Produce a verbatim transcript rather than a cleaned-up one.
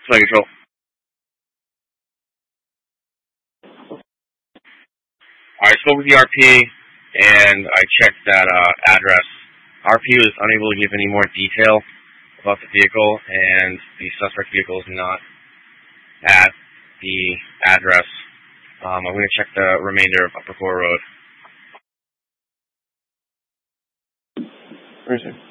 Flight Control. I spoke with the R P, and I checked that uh, address. R P was unable to give any more detail about the vehicle, and the suspect vehicle is not at the address. Um, I'm going to check the remainder of Upper Core Road. Where is it?